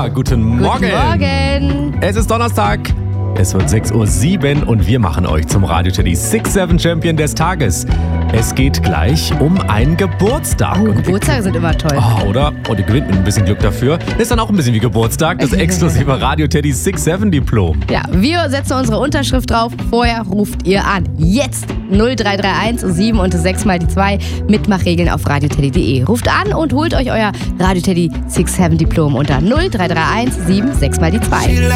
guten Morgen. Guten Morgen. Es ist Donnerstag. Es wird 6:07 Uhr und wir machen euch zum Radio Teddy 6-7 Champion des Tages. Es geht gleich um einen Geburtstag. Oh, Geburtstage sind immer toll. Oder? Und ihr gewinnt mit ein bisschen Glück dafür. Ist dann auch ein bisschen wie Geburtstag, das exklusive Radio Teddy 6-7 Diplom. Ja, wir setzen unsere Unterschrift drauf. Vorher ruft ihr an. Jetzt 0331 7 und 6 mal die 2. Mitmachregeln auf radioteddy.de. Ruft an und holt euch euer Radio Teddy 6-7 Diplom unter 0331 7 6 mal die 2.